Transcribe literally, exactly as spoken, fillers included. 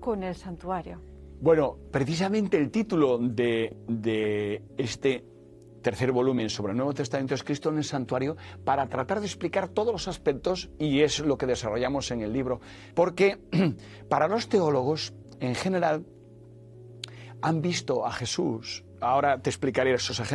poco en el santuario. Bueno, precisamente el título de, de este tercer volumen sobre el Nuevo Testamento es Cristo en el Santuario, para tratar de explicar todos los aspectos, y es lo que desarrollamos en el libro, porque para los teólogos, en general, han visto a Jesús, ahora te explicaré esos ejemplos,